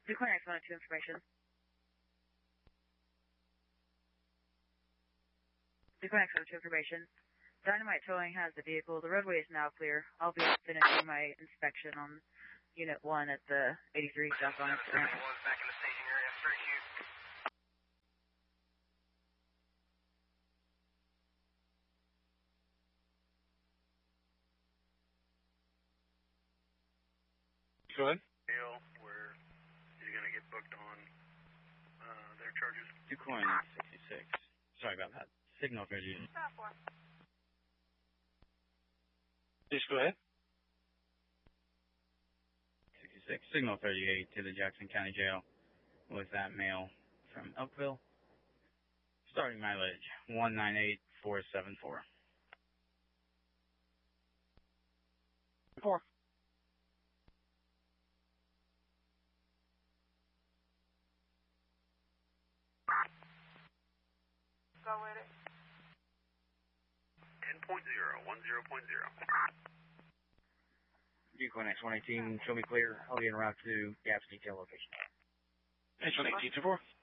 Decoy Next 102 information. Decoy Next 102 information. Dynamite Towing has the vehicle. The roadway is now clear. I'll be finishing my inspection on Unit 1 at the 83 South Onyx branch. Back in the staging area. Straight shoot. Go ahead. Where he's going to get booked on their charges. Decoy 66. Sorry about that. Signal for you. Just go ahead. 66. Signal 38 to the Jackson County Jail with that male from Elkville. Starting mileage 198474. 4. Go with it. 10.0, 10.0. Decoy Next 118, show me clear. I'll be en route to Gap's detail location. Next 118 to 4.